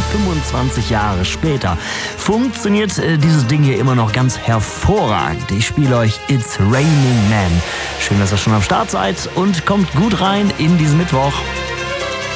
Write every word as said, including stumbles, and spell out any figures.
fünfundzwanzig Jahre später funktioniert äh, dieses Ding hier immer noch ganz hervorragend. Ich spiele euch It's Raining Men. Schön, dass ihr schon am Start seid und kommt gut rein in diesen Mittwoch.